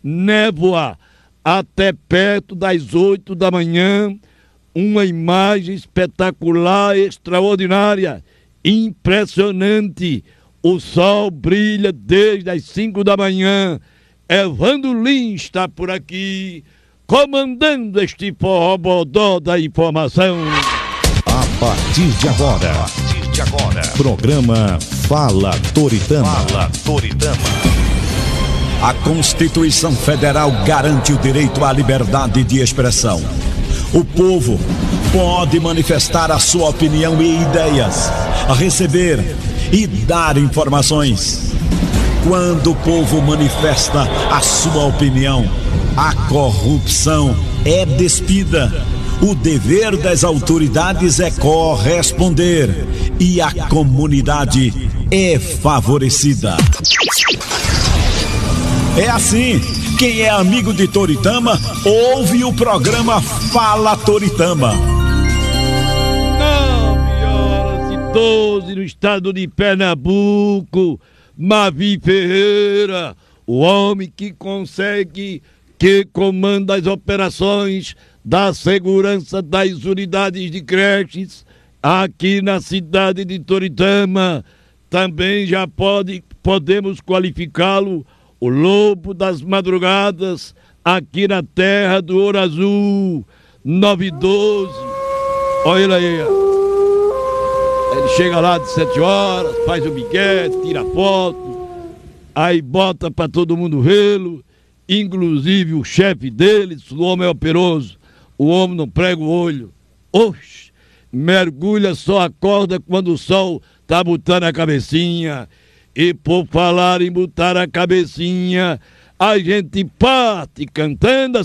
névoa até perto das 8 da manhã. Uma imagem espetacular, extraordinária, impressionante. O sol brilha desde as 5 da manhã. Evandro Lins está por aqui, comandando este forró-bodó da informação. A partir de agora, programa Fala Toritama. A Constituição Federal garante o direito à liberdade de expressão. O povo pode manifestar a sua opinião e ideias, receber e dar informações. Quando o povo manifesta a sua opinião, a corrupção é despida. O dever das autoridades é corresponder e a comunidade é favorecida. É assim, quem é amigo de Toritama, ouve o programa Fala Toritama. 9h12 no estado de Pernambuco. Mavi Ferreira, o homem que comanda as operações da segurança das unidades de creches aqui na cidade de Toritama. Também já podemos qualificá-lo o lobo das madrugadas aqui na terra do Ouro Azul. 9h12. Olha ele aí, ó. Ele chega lá de 7 horas, faz o migué, tira foto, aí bota pra todo mundo vê-lo, inclusive o chefe deles. O homem é operoso, o homem não prega o olho. Oxe, mergulha, só acorda quando o sol tá botando a cabecinha. E por falar em botar a cabecinha, a gente parte cantando